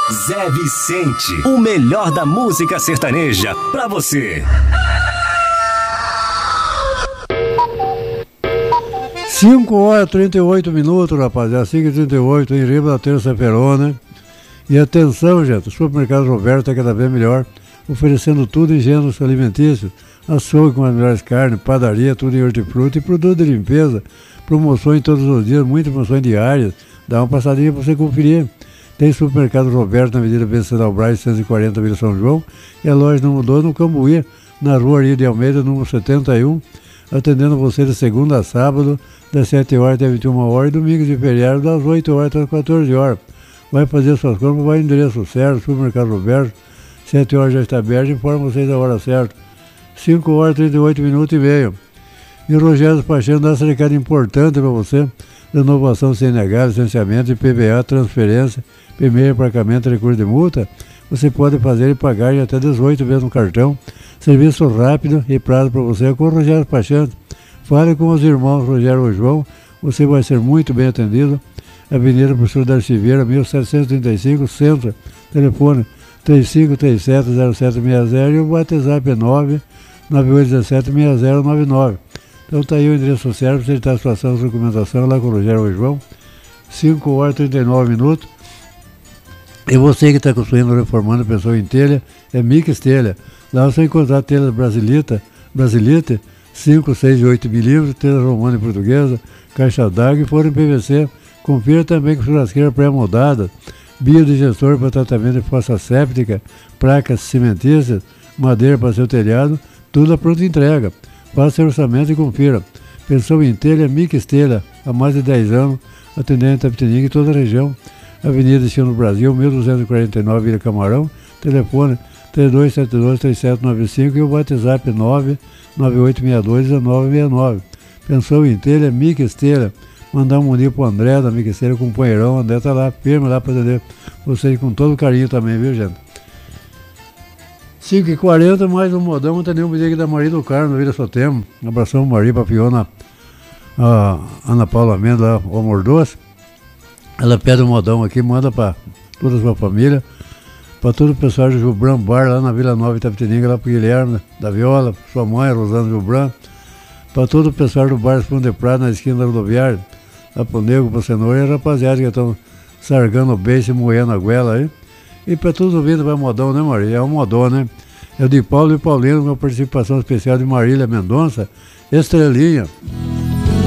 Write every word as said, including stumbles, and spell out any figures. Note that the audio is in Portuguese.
Zé Vicente, o melhor da música sertaneja pra você. cinco horas e trinta e oito minutos, rapaziada. cinco e trinta e oito, em riba da terça-feira, né? E atenção, gente, o supermercado Roberto é cada vez melhor, oferecendo tudo em gêneros alimentícios, açougue com as melhores carnes, padaria, tudo em hortifruti e produto de limpeza, promoções todos os dias, muitas promoções diárias. Dá uma passadinha para você conferir. Tem supermercado Roberto na Avenida Vencedal Braz, cento e quarenta, Vila São João, e a loja número dois no Cambuí, na Rua Ari de Almeida, número setenta e um, atendendo você de segunda a sábado, das sete horas até vinte e uma horas, e domingos e feriados, das oito horas até as quatorze horas. Vai fazer suas compras, vai no endereço certo, supermercado Roberto, sete horas já está aberto, informa vocês da hora certa. cinco horas e trinta e oito minutos e meio. E o Rogério Despachando dá esse recado importante para você: renovação C N H, licenciamento, I P V A, transferência, primeiro embarcamento, recurso de multa. Você pode fazer e pagar em até dezoito vezes no cartão. Serviço rápido e prazo para você com o Rogério Despachando. Fale com os irmãos Rogério e João, você vai ser muito bem atendido. Avenida Professor Darcy Vieira, mil setecentos e trinta e cinco, Centro, telefone três cinco três sete, zero sete seis zero e o WhatsApp é nove nove oito um sete, seis zero nove nove. Então tá aí o endereço certo para você estar a situação de documentação lá com o Rogério e João. cinco horas e trinta e nove minutos. E você que está construindo, reformando, pensou em telha, é Mix Telha. Lá você vai encontrar telhas Brasilita, Brasilite, cinco, seis e oito milímetros, telha romana e portuguesa, caixa d'água e forno em P V C. Confira também com churrasqueira pré-moldada, biodigestor para tratamento de fossa séptica, placas cimentícias, madeira para seu telhado, tudo a pronta entrega. Faça seu orçamento e confira. Pensou em telha, Mix Telha, há mais de dez anos, atendendo em Itapetininga e toda a região. Avenida Destino Brasil, mil duzentos e quarenta e nove, Vila Camarão, telefone três dois sete dois, três sete nove cinco e o WhatsApp nove nove oito seis dois, um nove seis nove. Pensou em telha, Mix Telha. Mandar um muninho pro André da Mix Telha, companheirão. O André tá lá, firme lá para atender vocês com todo carinho também, viu, gente? cinco e quarenta, mais um modão, atendeu um vídeo aqui da Maria do Carmo, Vila Sotemo. Um abração, Maria, pra Fiona, a Ana Paula Mendes, lá, o Amor Doce. Ela pede um modão aqui, manda pra toda a sua família, pra todo o pessoal de Jubran Bar, lá na Vila Nova Itapetininga, lá pro Guilherme da Viola, sua mãe, Rosana Jubran, pra todo o pessoal do Bar Fundo de Prata, na esquina da rodoviária, lá pro Nego, pro Cenoura, e a rapaziada que estão sargando o beijo e moendo a goela aí. E pra todos os ouvintes vai modão, né, Maria? É um modão, né? É o de Paulo e Paulino, com a participação especial de Marília Mendonça, Estrelinha.